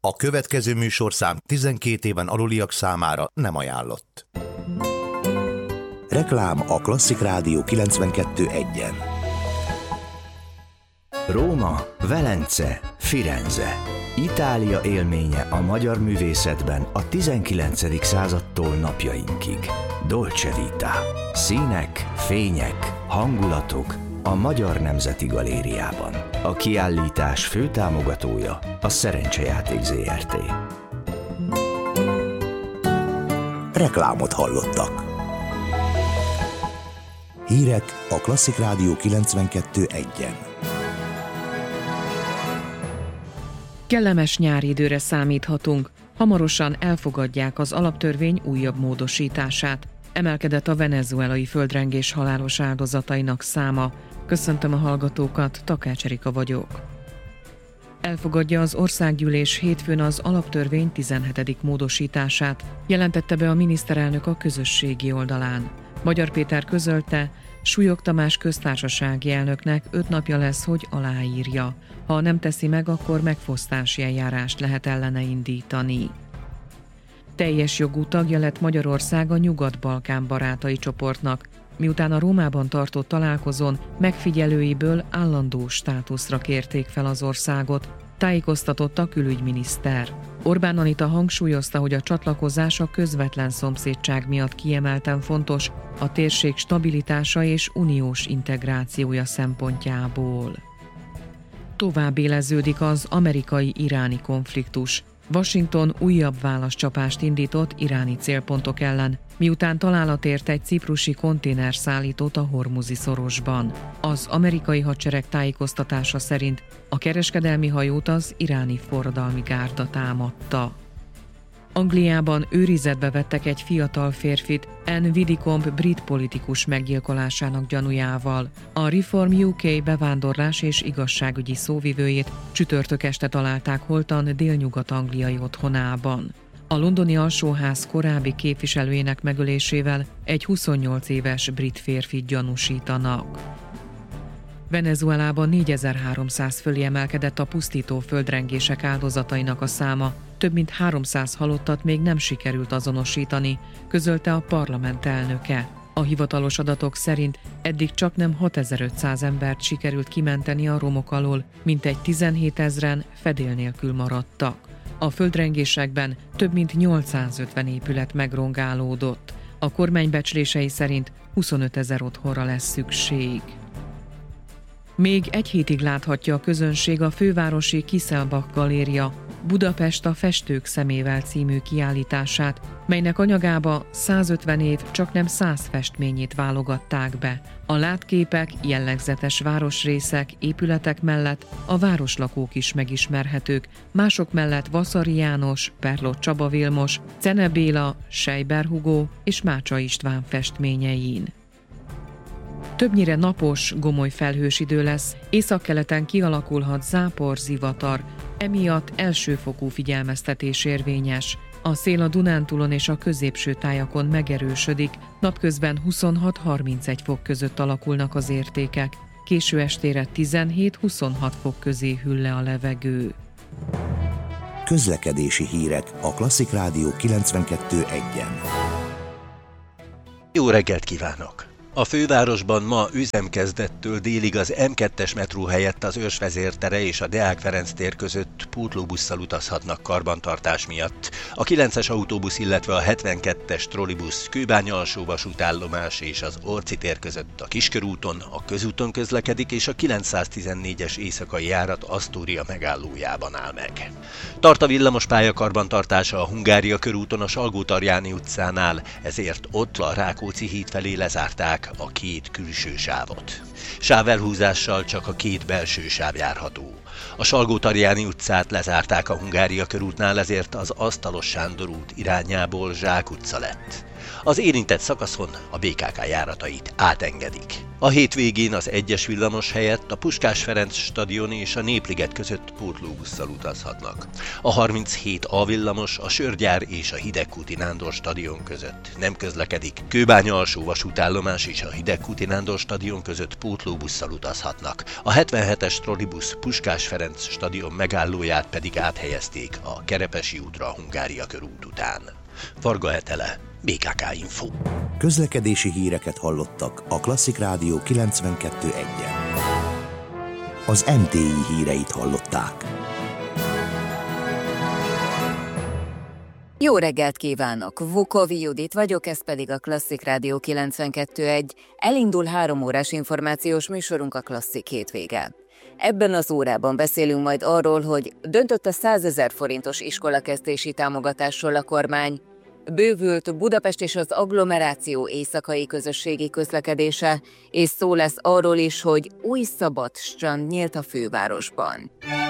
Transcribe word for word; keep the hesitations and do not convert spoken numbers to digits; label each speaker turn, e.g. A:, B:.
A: A következő műsorszám tizenkét éven aluliak számára nem ajánlott. Reklám a Klasszik Rádió kilencvenkettő egyen.
B: Róma, Velence, Firenze. Itália élménye a magyar művészetben a tizenkilencedik századtól napjainkig. Dolce Vita. Színek, fények, hangulatok a Magyar Nemzeti Galériában. A kiállítás főtámogatója a Szerencsejáték zé er té.
A: Reklámot hallottak. Hírek a Klasszik Rádió kilencvenkettő egyen.
C: Kellemes nyári időre számíthatunk. Hamarosan elfogadják az alaptörvény újabb módosítását. Emelkedett a venezuelai földrengés halálos áldozatainak száma. Köszöntöm a hallgatókat, Takács Erika vagyok. Elfogadja az országgyűlés hétfőn az alaptörvény tizenhetedik módosítását, jelentette be a miniszterelnök a közösségi oldalán. Magyar Péter közölte, Súlyog Tamás köztársasági elnöknek öt napja lesz, hogy aláírja. Ha nem teszi meg, akkor megfosztási eljárást lehet ellene indítani. Teljes jogú tagja lett Magyarország a Nyugat-Balkán barátai csoportnak, miután a Rómában tartott találkozón megfigyelőiből állandó státuszra kérték fel az országot, tájékoztatott a külügyminiszter. Orbán Anita hangsúlyozta, hogy a csatlakozás a közvetlen szomszédság miatt kiemelten fontos a térség stabilitása és uniós integrációja szempontjából. Tovább éleződik az amerikai-iráni konfliktus. Washington újabb válaszcsapást indított iráni célpontok ellen, miután találat ért egy ciprusi konténerszállítót a Hormuzi szorosban. Az amerikai hadsereg tájékoztatása szerint a kereskedelmi hajót az iráni forradalmi gárda támadta. Angliában őrizetbe vettek egy fiatal férfit Anne Widdecombe brit politikus meggyilkolásának gyanújával. A Reform U K bevándorlás és igazságügyi szóvivőjét csütörtök este találták holtan délnyugat-angliai otthonában. A londoni alsóház korábbi képviselőjének megölésével egy huszonnyolc éves brit férfit gyanúsítanak. Venezuelában négyezer-háromszáz fölé emelkedett a pusztító földrengések áldozatainak a száma, több mint háromszáz halottat még nem sikerült azonosítani, közölte a parlament elnöke. A hivatalos adatok szerint eddig csaknem hatezer-ötszáz embert sikerült kimenteni a romok alól, mintegy tizenhétezren fedél nélkül maradtak. A földrengésekben több mint nyolcszázötven épület megrongálódott. A kormány becslései szerint huszonötezer otthonra lesz szükség. Még egy hétig láthatja a közönség a fővárosi Kissel-Bach galéria Budapest a festők szemével című kiállítását, melynek anyagába százötven év csaknem száz festményét válogatták be. A látképek, jellegzetes városrészek, épületek mellett a városlakók is megismerhetők, mások mellett Vaszary János, Perlott Csaba Vilmos, Czene Béla, Seiber Hugo és Mácsa István festményein. Többnyire napos, gomoly felhős idő lesz, északkeleten kialakulhat zápor, zivatar, emiatt elsőfokú figyelmeztetés érvényes. A szél a Dunántúlon és a középső tájakon megerősödik, napközben huszonhat-harmincegy fok között alakulnak az értékek, késő estére tizenhét-huszonhat fok közé hűl le a levegő.
A: Közlekedési hírek a Klasszik Rádió kilencvenkettő egyen.
D: Jó reggelt kívánok! A fővárosban ma üzemkezdettől délig az M kettes metró helyett az Őrsvezér tere és a Deák Ferenc tér között pótlóbusszal utazhatnak karbantartás miatt. A kilences autóbusz, illetve a hetvenkettes trollibusz Kőbánya alsó vasútállomás és az Orci tér között a Kiskörúton, a közúton közlekedik, és a kilencszáztizennégyes éjszakai járat Asztória megállójában áll meg. Tart a villamospálya karbantartása a Hungária körúton a Salgótarjáni utcánál, ezért ott a Rákóczi híd felé lezárták a két külső sávot. Sávelhúzással csak a két belső sáv járható. A Salgótarjáni utcát lezárták a Hungária körútnál, ezért az Asztalos Sándor út irányából Zsák utca lett. Az érintett szakaszon a bé ká ká járatait átengedik. A hétvégén az egyes villamos helyett a Puskás Ferenc stadion és a Népliget között pótlóbusszal utazhatnak. A harminchét A villamos a Sörgyár és a Hidegkúti Nándor stadion között nem közlekedik. Kőbánya alsó vasútállomás és a Hidegkúti Nándor stadion között pótlóbusszal utazhatnak. A hetvenhetes trollibusz Puskás Ferenc stadion megállóját pedig áthelyezték a Kerepesi útra a Hungária körút után. Varga Etele, bé ká ká Info.
A: Közlekedési híreket hallottak a Klasszik Rádió kilencvenkettő egyen. Az em té i híreit hallották.
E: Jó reggelt kívánok! Vukovi Judit vagyok, ez pedig a Klasszik Rádió kilencvenkettő egy. Elindul három órás információs műsorunk, a Klasszik hétvége. Ebben az órában beszélünk majd arról, hogy döntött a százezer forintos iskolakezdési támogatásról a kormány, bővült Budapest és az agglomeráció éjszakai közösségi közlekedése, és szó lesz arról is, hogy új szabad strand nyílt a fővárosban.